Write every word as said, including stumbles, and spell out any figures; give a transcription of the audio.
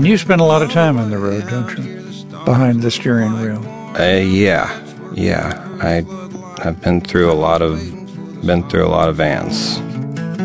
And you spend a lot of time on the road, don't you? Behind the steering wheel. Uh, yeah, yeah. I, I've been through a lot of, been through a lot of vans.